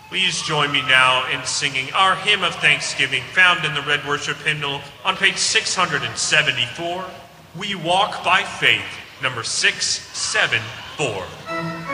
Please join me now in singing our hymn of thanksgiving found in the Red Worship Hymnal on page 674, We Walk by Faith, number 674.